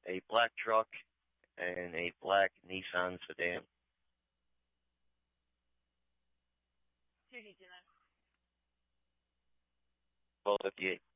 a black truck and a black Nissan sedan. Who did you know? Well, if you